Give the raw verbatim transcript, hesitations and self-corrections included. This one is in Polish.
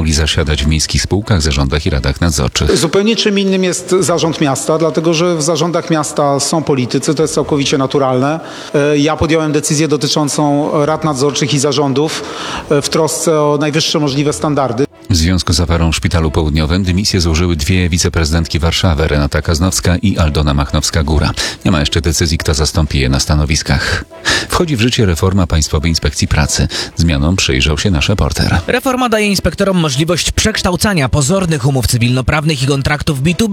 woli zasiadać w miejskich spółkach, zarządach i radach nadzorczych. Zupełnie czym innym jest zarząd miasta, dlatego że w zarządach miasta są politycy, to jest całkowicie naturalne. Ja podjąłem decyzję dotyczącą rad nadzorczych i zarządów w trosce o najwyższe możliwe standardy. W związku z aferą w Szpitalu Południowym dymisję złożyły dwie wiceprezydentki Warszawy, Renata Kaznowska i Aldona Machnowska-Góra. Nie ma jeszcze decyzji, kto zastąpi je na stanowiskach. Wchodzi w życie reforma Państwowej Inspekcji Pracy. Zmianom przyjrzał się nasz reporter. Reforma daje inspektorom możliwość przekształcania pozornych umów cywilnoprawnych i kontraktów B dwa B